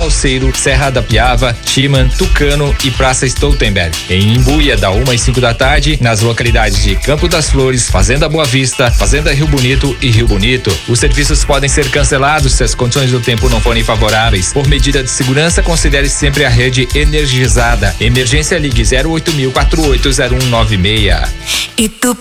Salceiro, Serra da Piava, Timan, Tucano e Praça Stoltenberg. Em Imbuia, da 1 às 5 da tarde, nas localidades de Campo das Flores, Fazenda Boa Vista, Fazenda Rio Bonito e Rio Bonito. Os serviços podem ser cancelados se as condições do tempo não forem favoráveis. Por medida de segurança, considere sempre a rede energizada. Emergência, ligue 08.000 480196.